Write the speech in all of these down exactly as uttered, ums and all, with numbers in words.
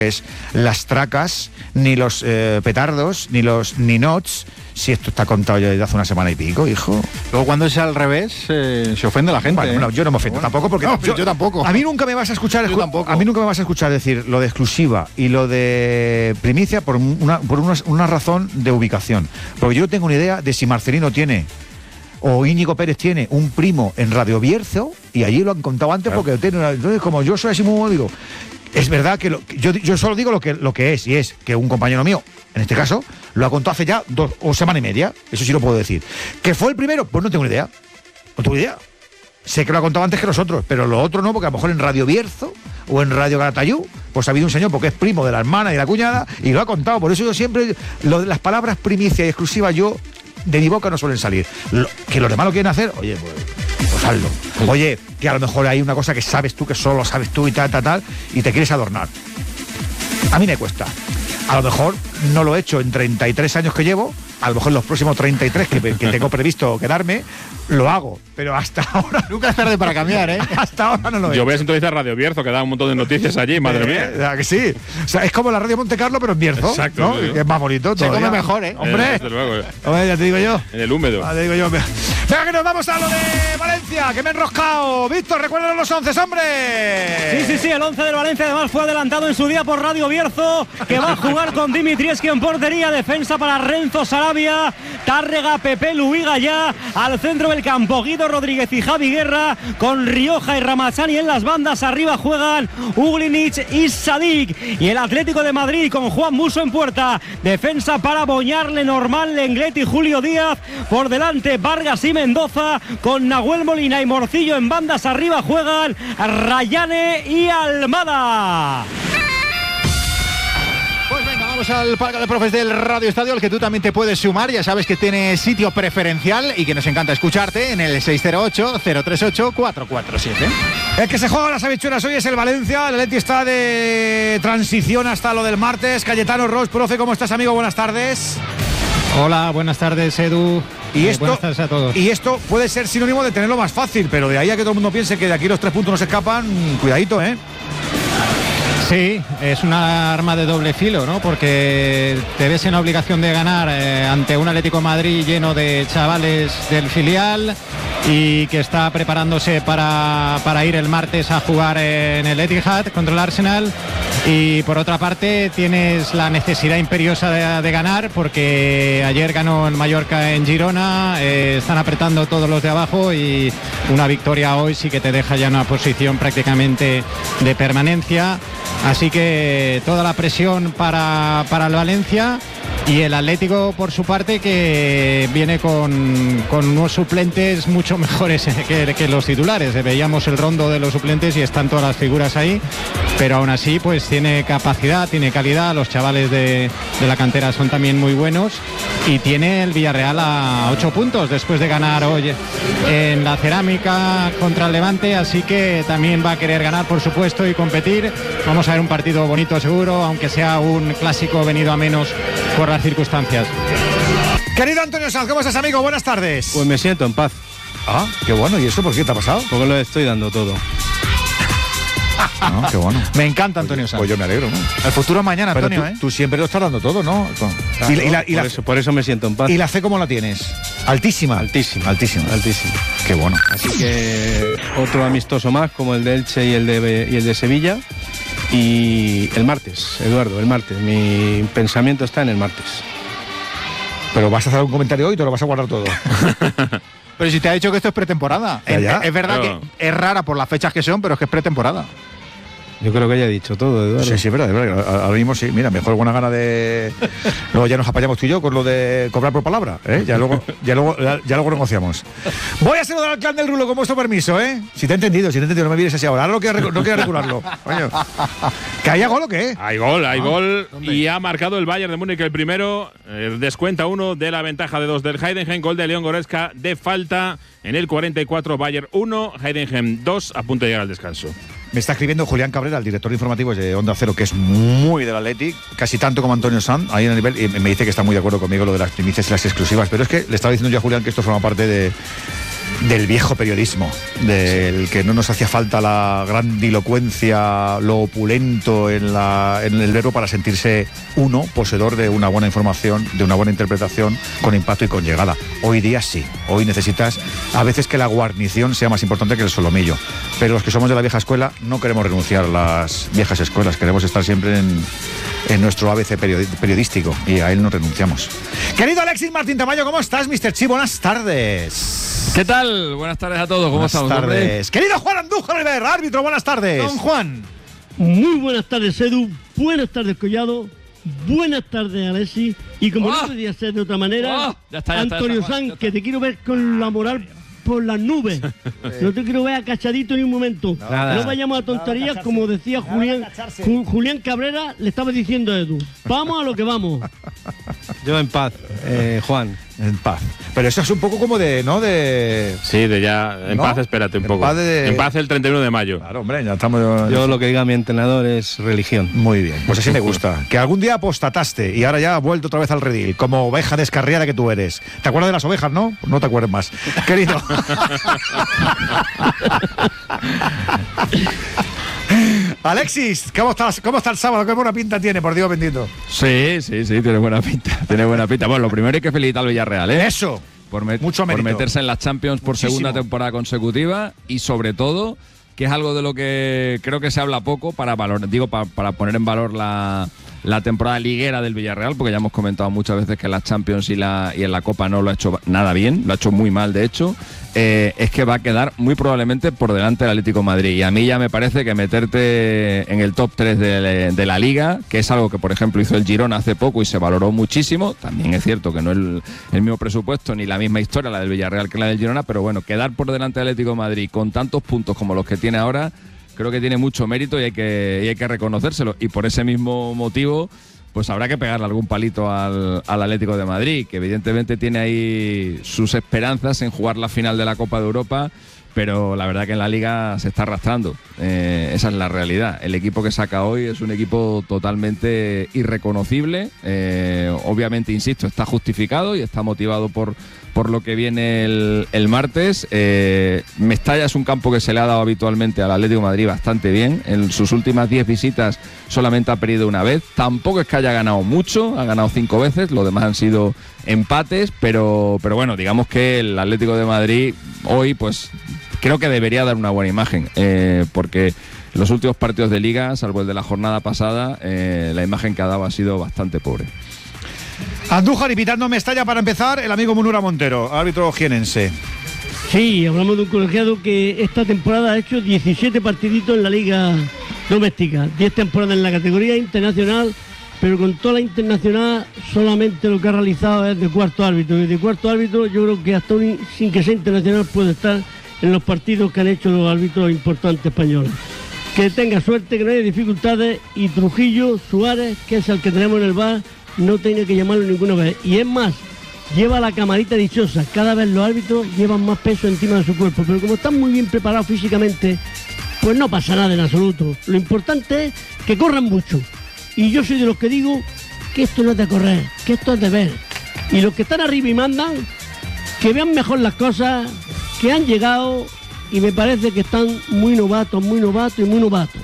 es las tracas, ni los eh, petardos, ni los ninots, si esto está contado ya desde hace una semana y pico, hijo. Luego cuando es al revés, eh, se ofende la gente. Bueno, ¿eh? bueno, yo no me ofendo bueno. tampoco, porque no, yo, yo tampoco. A mí nunca me vas a escuchar, yo tampoco. a mí nunca me vas a escuchar decir lo de exclusiva y lo de primicia por una, por una, una razón de ubicación. Porque yo no tengo ni idea de si Marcelino tiene o Íñigo Pérez tiene un primo en Radio Bierzo, y allí lo han contado antes, claro. Porque tiene una, entonces como yo soy así muy digo. Es verdad que lo, yo, yo solo digo lo que, lo que es, y es que un compañero mío, en este caso, lo ha contado hace ya dos o semana y media, eso sí lo puedo decir. ¿Que fue el primero? Pues no tengo ni idea, no tengo ni idea. Sé que lo ha contado antes que nosotros, pero lo otro no, porque a lo mejor en Radio Bierzo o en Radio Calatayud, pues ha habido un señor porque es primo de la hermana y de la cuñada, y lo ha contado. Por eso yo siempre, lo de las palabras primicia y exclusiva, yo, de mi boca no suelen salir. Lo, que los demás lo quieren hacer, oye, pues... pues hazlo. Oye, que a lo mejor hay una cosa que sabes tú, que solo sabes tú y tal, tal, tal, y te quieres adornar. A mí me cuesta. A lo mejor no lo he hecho en treinta y tres años que llevo, a lo mejor en los próximos treinta y tres que, que tengo previsto quedarme, lo hago, pero hasta ahora... Nunca es tarde para cambiar, ¿eh? Hasta ahora no lo he hecho. Yo voy a sintonizar Radio Bierzo, que da un montón de noticias allí, madre mía. Eh, ¿verdad que sí? O sea, es como la Radio Monte Carlo, pero en Bierzo. Exacto. ¿no? Sí, que es más bonito. Se todavía. come mejor, ¿eh? Hombre. Eh, desde luego. Hombre, ya te digo yo. En el húmedo. Ya te digo yo. Venga, que nos vamos a lo de Valencia, que me he enroscado. Víctor, recuerden los once, hombre. Sí, sí, sí, el once del Valencia además fue adelantado en su día por Radio Bierzo, que va a jugar con Dimitrievski en portería, defensa para Renzo Sarabia, Tárrega, Pepe Luiga ya, al centro del campo Guido Rodríguez y Javi Guerra, con Rioja y Ramazani en las bandas, arriba juegan Uglinic y Sadik, y el Atlético de Madrid con Juan Musso en puerta, defensa para Boñar, Lenormand, Lenglet y Julio Díaz, por delante Vargas y Mendoza, con Nahuel Molina y Morcillo en bandas, arriba juegan Rayane y Almada. Pues venga, vamos al palco de profes del Radio Estadio, al que tú también te puedes sumar. Ya sabes que tienes sitio preferencial y que nos encanta escucharte en el seis cero ocho, cero tres ocho, cuatro cuatro siete. El que se juega las habichuelas hoy es el Valencia. El Atleti está de transición hasta lo del martes. Cayetano Ros, profe, ¿cómo estás, amigo? Buenas tardes. Hola, buenas tardes, Edu. Y eh, esto, buenas tardes a todos. Y esto puede ser sinónimo de tenerlo más fácil, pero de ahí a que todo el mundo piense que de aquí los tres puntos no se escapan, cuidadito, ¿eh? Sí, es una arma de doble filo, ¿no? Porque te ves en obligación de ganar eh, ante un Atlético de Madrid lleno de chavales del filial y que está preparándose para, para ir el martes a jugar en el Etihad contra el Arsenal. Y por otra parte tienes la necesidad imperiosa de, de ganar, porque ayer ganó en Mallorca en Girona, eh, están apretando todos los de abajo y una victoria hoy sí que te deja ya una posición prácticamente de permanencia. Así que toda la presión para, para el Valencia, y el Atlético por su parte, que viene con, con unos suplentes mucho mejores que, que los titulares. Veíamos el rondo de los suplentes y están todas las figuras ahí, pero aún así pues tiene capacidad, tiene calidad. Los chavales de, de la cantera son también muy buenos, y tiene el Villarreal a ocho puntos después de ganar hoy en la Cerámica contra el Levante, así que también va a querer ganar, por supuesto, y competir. Vamos a ver un partido bonito seguro, aunque sea un clásico venido a menos por las circunstancias. Querido Antonio Sanz, ¿cómo estás, amigo? Buenas tardes. Pues me siento en paz. Ah, qué bueno. ¿Y eso por qué te ha pasado? Porque lo estoy dando todo. No, qué bueno. Me encanta Antonio Sanz. Pues yo me alegro, ¿no? El futuro mañana, Pero Antonio, tú, ¿eh? tú siempre lo estás dando todo, ¿no? Claro, y, la, y, la, y, por, la, eso, por eso me siento en paz. ¿Y la fe cómo la tienes? Altísima. Altísima. Altísima. Altísima. Qué bueno. Así que otro amistoso más, como el de Elche y el de, y el de Sevilla. Y el martes, Eduardo, el martes. Mi pensamiento está en el martes. Pero vas a hacer un comentario hoy y te lo vas a guardar todo. Pero si te ha dicho que esto es pretemporada. ¿Ya, ya? Es, es verdad Claro. que es rara por las fechas que son, pero es que es pretemporada. Yo creo que ya he dicho todo, Eduardo. Sí, sí, es verdad, es verdad. Ahora mismo sí, mira, mejor buena gana de... Luego ya nos apañamos tú y yo con lo de cobrar por palabra, ¿eh? Ya luego, ya luego, ya, ya luego negociamos. Voy a saludar al clan del Rulo con vuestro permiso, ¿eh? Si te he entendido, si te he entendido, no me mires así ahora. Ahora no quiero, recu- no quiero regularlo. Coño. ¿Que haya gol o qué? Hay gol, hay Ah, gol. ¿dónde? Y ha marcado el Bayern de Múnich el primero. Eh, descuenta uno de la ventaja de dos del Heidenheim. Gol de León Goretzka de falta en el cuarenta y cuatro. Bayern uno, Heidenheim dos, a punto de llegar al descanso. Me está escribiendo Julián Cabrera, el director de informativos de Onda Cero, que es muy del Athletic, casi tanto como Antonio Sanz, ahí en el nivel, y me dice que está muy de acuerdo conmigo lo de las primicias y las exclusivas, pero es que le estaba diciendo yo a Julián que esto forma parte de, del viejo periodismo, del que no nos hacía falta la grandilocuencia, lo opulento en, la, en el verbo para sentirse uno poseedor de una buena información, de una buena interpretación con impacto y con llegada. Hoy día sí, hoy necesitas a veces que la guarnición sea más importante que el solomillo, pero los que somos de la vieja escuela no queremos renunciar a las viejas escuelas, queremos estar siempre en, en nuestro A B C periodístico y a él no renunciamos. Querido Alexis Martín Tamayo, ¿cómo estás, mister Chi? Buenas tardes. ¿Qué tal? Buenas tardes a todos, ¿cómo buenas estamos? Buenas tardes. Hombre? Querido Juan Andújar, árbitro, buenas tardes. Don Juan. Muy buenas tardes, Edu. Buenas tardes, Collado. Buenas tardes, Alexis. Y como ¡Oh! no podía ser de otra manera, ¡Oh! ya está, ya está, Antonio ya está, Sanz, ya está. que te quiero ver con la moral por las nubes. No te quiero ver acachadito ni un momento. No, Nada. no vayamos a tonterías, como decía Julián, Ju- Julián Cabrera, le estaba diciendo a Edu. Vamos a lo que vamos. Yo en paz, eh, Juan. En paz. Pero eso es un poco como de, ¿no? De... Sí, de ya. En ¿No? paz, espérate un En poco. paz de- En paz el treinta y uno de mayo. Claro, hombre, ya estamos... Yo lo que diga mi entrenador es religión. Muy bien, pues así me gusta. Que algún día apostataste y ahora ya ha vuelto otra vez al redil, como oveja descarriada que tú eres. ¿Te acuerdas de las ovejas, no? No te acuerdes más. Querido. Alexis, ¿cómo estás? ¿Cómo está el sábado? ¿Qué buena pinta tiene, por Dios bendito? Sí, sí, sí, tiene buena pinta. Tiene buena pinta. Bueno, lo primero hay que felicitar al Villarreal, ¿eh? Eso. Por, met- Mucho por mérito. meterse en las Champions por Muchísimo. segunda temporada consecutiva y sobre todo, que es algo de lo que creo que se habla poco para valor, digo, para, para poner en valor la, la temporada liguera del Villarreal, porque ya hemos comentado muchas veces que en las Champions y, la, y en la Copa no lo ha hecho nada bien, lo ha hecho muy mal de hecho. Eh, es que va a quedar muy probablemente por delante del Atlético de Madrid. Y a mí ya me parece que meterte en el top tres de, de la Liga, que es algo que por ejemplo hizo el Girona hace poco y se valoró muchísimo, también es cierto que no es el, el mismo presupuesto ni la misma historia la del Villarreal que la del Girona, pero bueno, quedar por delante del Atlético de Madrid con tantos puntos como los que tiene ahora, creo que tiene mucho mérito y hay que, y hay que reconocérselo. Y por ese mismo motivo, pues habrá que pegarle algún palito al, al Atlético de Madrid, que evidentemente tiene ahí sus esperanzas en jugar la final de la Copa de Europa, pero la verdad que en la Liga se está arrastrando. Eh, esa es la realidad. El equipo que saca hoy es un equipo totalmente irreconocible. Eh, obviamente, insisto, está justificado y está motivado por, por lo que viene el, el martes. Eh, Mestalla es un campo que se le ha dado habitualmente al Atlético de Madrid bastante bien. En sus últimas diez visitas solamente ha perdido una vez. Tampoco es que haya ganado mucho, ha ganado cinco veces, lo demás han sido empates, pero, pero bueno, digamos que el Atlético de Madrid hoy pues creo que debería dar una buena imagen, eh, porque los últimos partidos de Liga, salvo el de la jornada pasada, eh, la imagen que ha dado ha sido bastante pobre. Andújar y pitando Mestalla para empezar, el amigo Munura Montero, árbitro jienense. Sí, hablamos de un colegiado que esta temporada ha hecho diecisiete partiditos en la Liga Doméstica, diez temporadas en la categoría internacional, pero con toda la internacional solamente lo que ha realizado es de cuarto árbitro. Y de cuarto árbitro yo creo que hasta un, sin que sea internacional puede estar en los partidos que han hecho los árbitros importantes españoles. Que tenga suerte, que no haya dificultades, y Trujillo Suárez, que es el que tenemos en el V A R, no tiene que llamarlo ninguna vez. Y es más, lleva la camarita dichosa. Cada vez los árbitros llevan más peso encima de su cuerpo, pero como están muy bien preparados físicamente, pues no pasa nada en absoluto. Lo importante es que corran mucho. Y yo soy de los que digo que esto no es de correr, que esto es de ver. Y los que están arriba y mandan, que vean mejor las cosas, que han llegado, y me parece que están muy novatos, muy novatos y muy novatos.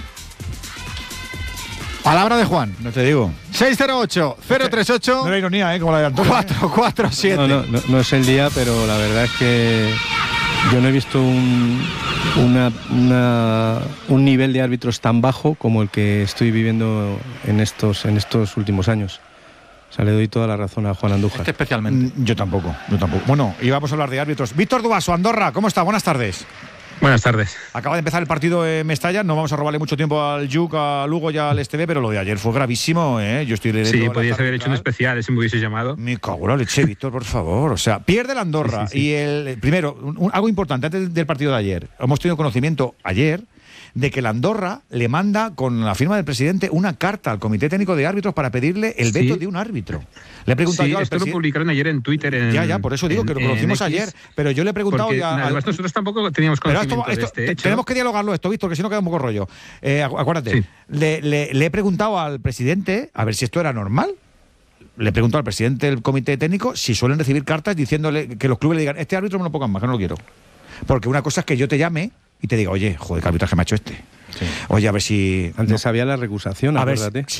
Palabra de Juan. No te digo. seis cero ocho, cero tres ocho, No era ironía, ¿eh? Como la de Antonio. cuatro cuatro siete. No, no, no, no es el día, pero la verdad es que yo no he visto un, una, una- un nivel de árbitros tan bajo como el que estoy viviendo en estos, en estos últimos años. O sea, le doy toda la razón a Juan Andújar. Este especialmente. Mm, Yo tampoco, yo tampoco. Bueno, íbamos a hablar de árbitros. Víctor Dubaso, Andorra, ¿cómo está? Buenas tardes. Buenas tardes. Acaba de empezar el partido en Mestalla, no vamos a robarle mucho tiempo al J U C, a Lugo y al S T B, pero lo de ayer fue gravísimo, ¿eh? Yo estoy leyendo Sí, la podías tarde haber hecho un tal. especial, ese me hubiese llamado. Me cago en la leche, Víctor, por favor. O sea, pierde la Andorra. Sí, sí, sí. Y el primero, un- un- algo importante antes del partido de ayer. Hemos tenido conocimiento ayer de que la Andorra le manda, con la firma del presidente, una carta al Comité Técnico de Árbitros para pedirle el veto Sí. de un árbitro. Le he preguntado Sí, yo al esto lo presidente. publicaron ayer en Twitter. En, Ya, ya, por eso digo en- que lo en conocimos X, ayer. Pero yo le he preguntado porque, ya. al- además, nosotros tampoco teníamos Pero esto- conocimiento esto- de este hecho. tenemos que dialogarlo esto, Víctor, que si no queda un poco rollo. Eh, acu- acuérdate, Sí. le, le- le he preguntado al presidente a ver si esto era normal. le pregunto al presidente del comité técnico si suelen recibir cartas diciéndole que los clubes le digan, este árbitro me lo pongan más, que no lo quiero. Porque una cosa es que yo te llame y te diga, oye, joder, qué arbitraje me ha hecho este. Sí. Oye, a ver si... Antes no, había la recusación, a ver acuérdate. si,